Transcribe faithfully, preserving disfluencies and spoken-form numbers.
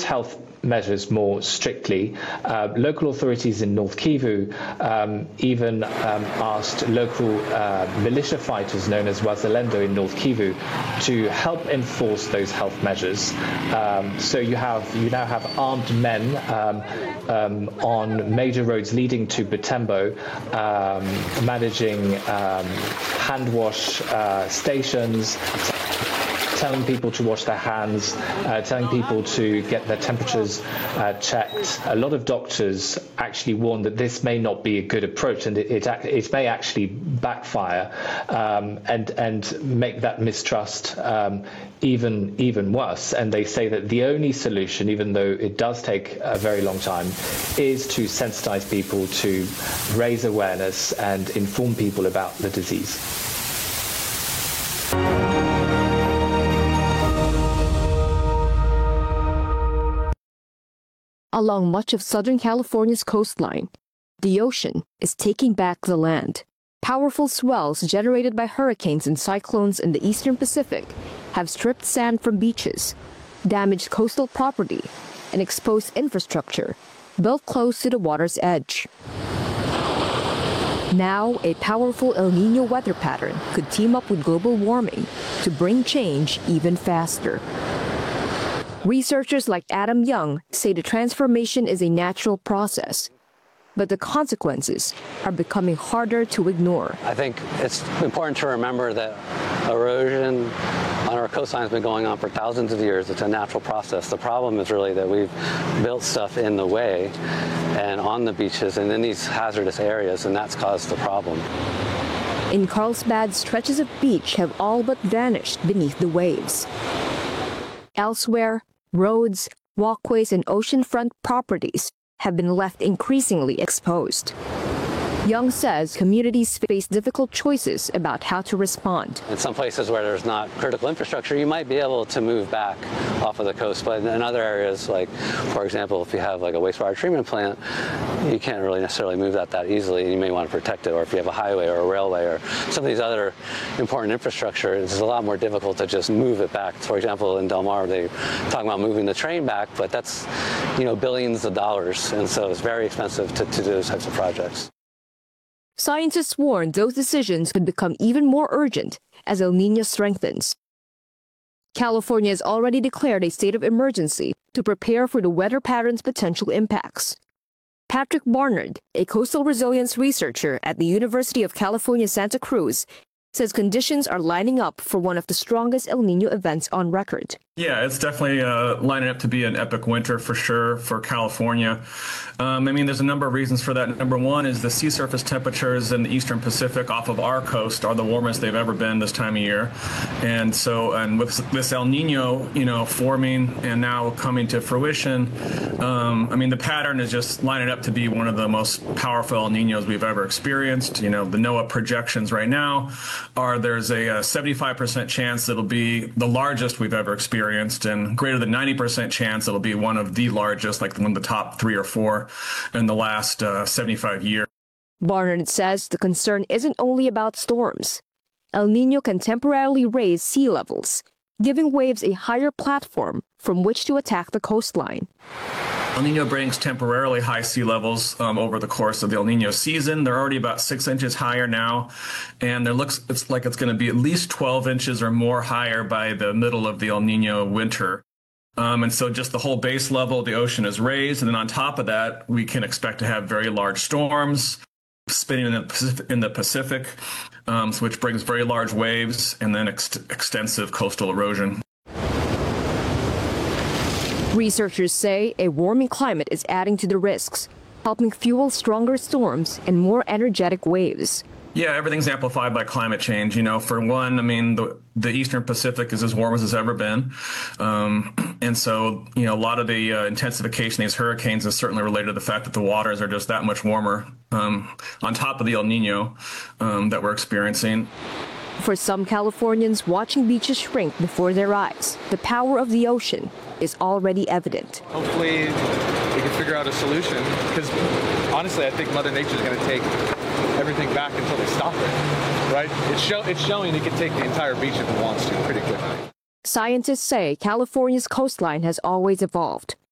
health measures more strictly. Uh, local authorities in North Kivu um, even um, asked local uh, militia fighters known as Wazalendo in North Kivu to help enforce those health measures. Um, so you have you now have armed men um, um, on major roads leading to Butembo, um, managing um, hand wash uh, stations, telling people to wash their hands, uh, telling people to get their temperatures uh, checked. A lot of doctors actually warn that this may not be a good approach, and it, it, it may actually backfire um, and and make that mistrust um, even even worse. And they say that the only solution, even though it does take a very long time, is to sensitize people, to raise awareness and inform people about the disease. Along much of Southern California's coastline, the ocean is taking back the land. Powerful swells generated by hurricanes and cyclones in the eastern Pacific have stripped sand from beaches, damaged coastal property, and exposed infrastructure built close to the water's edge. Now, a powerful El Niño weather pattern could team up with global warming to bring change even faster. Researchers like Adam Young say the transformation is a natural process, but the consequences are becoming harder to ignore. I think it's important to remember that erosion on our coastline has been going on for thousands of years. It's a natural process. The problem is really that we've built stuff in the way and on the beaches and in these hazardous areas, and that's caused the problem. In Carlsbad, stretches of beach have all but vanished beneath the waves. Elsewhere, roads, walkways, and oceanfront properties have been left increasingly exposed. Young says communities face difficult choices about how to respond. In some places where there's not critical infrastructure, you might be able to move back off of the coast, but in other areas, like, for example, if you have like a wastewater treatment plant, you can't really necessarily move that that easily. You may want to protect it, or if you have a highway or a railway or some of these other important infrastructure, it's a lot more difficult to just move it back. For example, in Del Mar, they're talking about moving the train back, but that's, you know, billions of dollars, and so it's very expensive to, to do those types of projects. Scientists warn those decisions could become even more urgent as El Niño strengthens. California has already declared a state of emergency to prepare for the weather pattern's potential impacts. Patrick Barnard, a coastal resilience researcher at the University of California, Santa Cruz, says conditions are lining up for one of the strongest El Niño events on record. Yeah, it's definitely uh, lining up to be an epic winter for sure for California. Um, I mean, there's a number of reasons for that. Number one is the sea surface temperatures in the eastern Pacific off of our coast are the warmest they've ever been this time of year. And so, and with this El Nino, you know, forming and now coming to fruition, um, I mean, the pattern is just lining up to be one of the most powerful El Ninos we've ever experienced. You know, the NOAA projections right now are there's a, a seventy-five percent chance it'll be the largest we've ever experienced, and greater than ninety percent chance it'll be one of the largest, like one of the top three or four in the last uh, seventy-five years. Barnard says the concern isn't only about storms. El Niño can temporarily raise sea levels, giving waves a higher platform from which to attack the coastline. El Nino brings temporarily high sea levels um, over the course of the El Nino season. They're already about six inches higher now, and there looks it's like it's going to be at least twelve inches or more higher by the middle of the El Nino winter. Um, and so just the whole base level of the ocean is raised, and then on top of that, we can expect to have very large storms spinning in the Pacific, in the Pacific um, which brings very large waves and then ex- extensive coastal erosion. Researchers say a warming climate is adding to the risks, helping fuel stronger storms and more energetic waves. Yeah, everything's amplified by climate change. You know, for one, I mean, the, the Eastern Pacific is as warm as it's ever been. Um, and so, you know, a lot of the uh, intensification of these hurricanes is certainly related to the fact that the waters are just that much warmer um, on top of the El Nino um, that we're experiencing. For some Californians, watching beaches shrink before their eyes, the power of the ocean is already evident. Hopefully we can figure out a solution, because honestly, I think Mother Nature is going to take everything back until they stop it, right? It's, show, it's showing it can take the entire beach if it wants to pretty quickly. Scientists say California's coastline has always evolved,